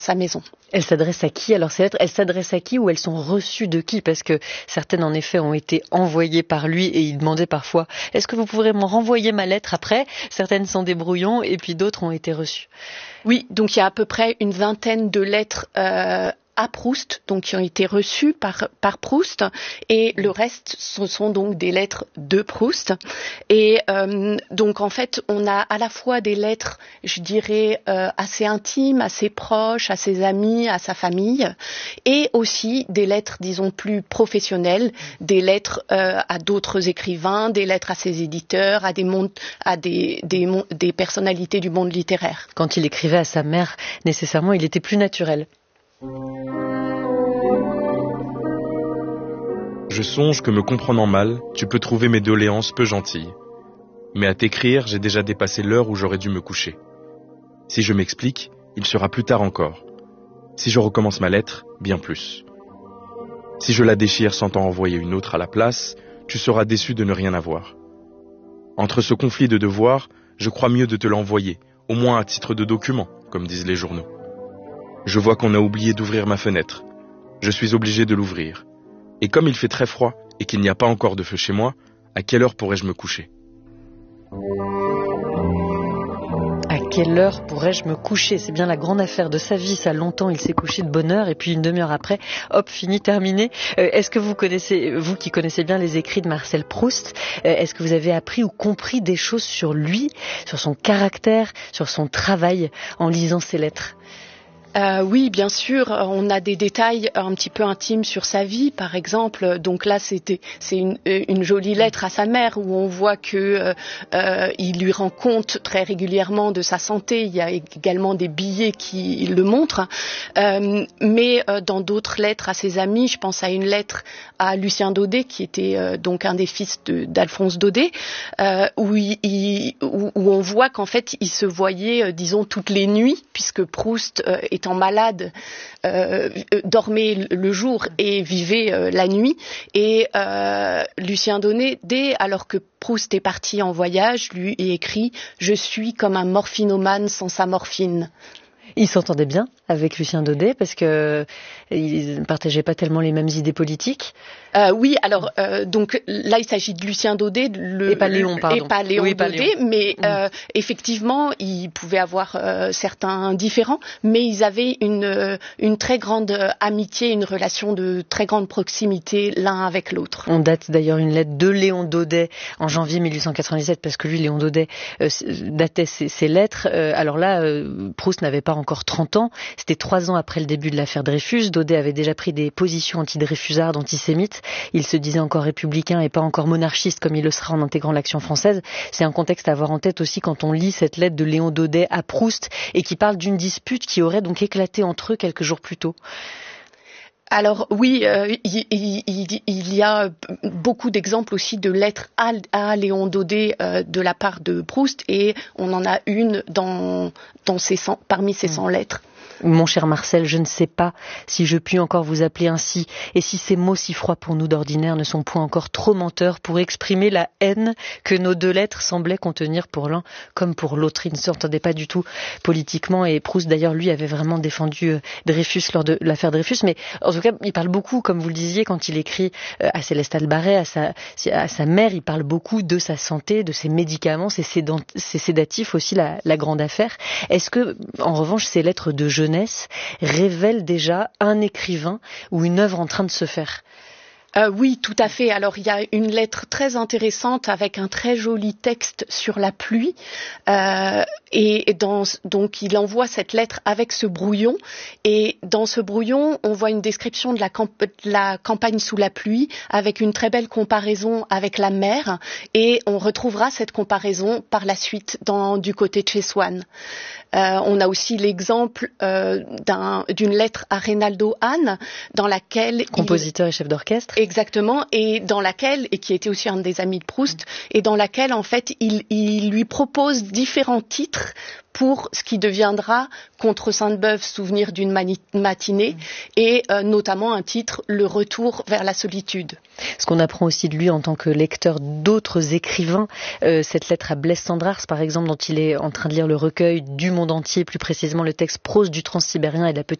sa maison. Elles s'adressent à qui alors ces lettres? Elles s'adressent à qui ou elles sont reçues de qui? Parce que certaines en effet ont été envoyées par lui et il demandait parfois est-ce que vous pourrez me renvoyer ma lettre après? Certaines sont des brouillons et puis d'autres ont été reçues. Oui, donc il y a à peu près une vingtaine de lettres à Proust, donc qui ont été reçues par Proust, et le reste ce sont donc des lettres de Proust. Et donc en fait on a à la fois des lettres, je dirais assez intimes, assez proches, à ses amis, à sa famille, et aussi des lettres disons plus professionnelles, des lettres à d'autres écrivains, des lettres à ses éditeurs, à des personnalités du monde littéraire. Quand il écrivait à sa mère, nécessairement il était plus naturel. Je songe que me comprenant mal, tu peux trouver mes doléances peu gentilles. Mais à t'écrire, j'ai déjà dépassé l'heure où j'aurais dû me coucher. Si je m'explique, il sera plus tard encore. Si je recommence ma lettre, bien plus. Si je la déchire sans t'en envoyer une autre à la place, tu seras déçu de ne rien avoir. Entre ce conflit de devoirs, je crois mieux de te l'envoyer, au moins à titre de document, comme disent les journaux. Je vois qu'on a oublié d'ouvrir ma fenêtre. Je suis obligé de l'ouvrir. Et comme il fait très froid et qu'il n'y a pas encore de feu chez moi, à quelle heure pourrais-je me coucher? À quelle heure pourrais-je me coucher? C'est bien la grande affaire de sa vie. Ça, longtemps, il s'est couché de bonne heure et puis une demi-heure après, hop, fini, terminé. Est-ce que vous qui connaissez bien les écrits de Marcel Proust, est-ce que vous avez appris ou compris des choses sur lui, sur son caractère, sur son travail en lisant ses lettres? Oui, bien sûr, on a des détails un petit peu intimes sur sa vie, par exemple. Donc là, c'est une jolie lettre à sa mère où on voit que il lui rend compte très régulièrement de sa santé. Il y a également des billets qui le montrent. Mais dans d'autres lettres à ses amis, je pense à une lettre à Lucien Daudet, qui était donc un des fils d'Alphonse Daudet, où on voit qu'en fait, il se voyait, disons, toutes les nuits, puisque Proust étant malade, dormait le jour et vivait la nuit. Et Lucien Daudet, alors que Proust est parti en voyage, lui écrit « Je suis comme un morphinomane sans sa morphine ». Il s'entendait bien avec Lucien Daudet parce que ils ne partageaient pas tellement les mêmes idées politiques. Oui, alors donc là il s'agit de Lucien Daudet et pas Léon, pardon. Et pas Léon Daudet, mais effectivement ils pouvaient avoir certains différends, mais ils avaient une très grande amitié, une relation de très grande proximité l'un avec l'autre. On date d'ailleurs une lettre de Léon Daudet en janvier 1897 parce que lui, Léon Daudet, datait ses lettres. Alors là, Proust n'avait pas encore 30 ans. C'était 3 ans après le début de l'affaire Dreyfus. Daudet avait déjà pris des positions anti-dreyfusardes, antisémites. Il se disait encore républicain et pas encore monarchiste comme il le sera en intégrant l'Action française. C'est un contexte à avoir en tête aussi quand on lit cette lettre de Léon Daudet à Proust et qui parle d'une dispute qui aurait donc éclaté entre eux quelques jours plus tôt. Alors oui, il y a beaucoup d'exemples aussi de lettres à Léon Daudet de la part de Proust, et on en a une parmi ces 100 lettres. Mon cher Marcel, je ne sais pas si je puis encore vous appeler ainsi, et si ces mots si froids pour nous d'ordinaire ne sont point encore trop menteurs pour exprimer la haine que nos 2 lettres semblaient contenir pour l'un comme pour l'autre. Ils ne s'entendaient pas du tout politiquement, et Proust d'ailleurs lui avait vraiment défendu Dreyfus lors de l'affaire Dreyfus, mais en tout cas il parle beaucoup, comme vous le disiez, quand il écrit à Céleste Albaret, à sa mère, il parle beaucoup de sa santé, de ses médicaments, ses sédatifs aussi, la grande affaire. Est-ce que, en revanche, ces lettres de jeunesse révèle déjà un écrivain ou une œuvre en train de se faire? Oui, tout à fait. Alors, il y a une lettre très intéressante avec un très joli texte sur la pluie. Donc, il envoie cette lettre avec ce brouillon. Et dans ce brouillon, on voit une description de la campagne sous la pluie avec une très belle comparaison avec la mer. Et on retrouvera cette comparaison par la suite du côté de chez Swann. On a aussi l'exemple d'une lettre à Reynaldo Hahn dans laquelle compositeur et chef d'orchestre. Exactement, et qui était aussi un des amis de Proust, et dans laquelle en fait il lui propose différents titres pour ce qui deviendra Contre Sainte-Beuve, souvenir d'une matinée, et notamment un titre, Le retour vers la solitude. Ce qu'on apprend aussi de lui en tant que lecteur d'autres écrivains, cette lettre à Blaise Cendrars par exemple, dont il est en train de lire le recueil du monde entier, plus précisément le texte Prose du Transsibérien et de la petite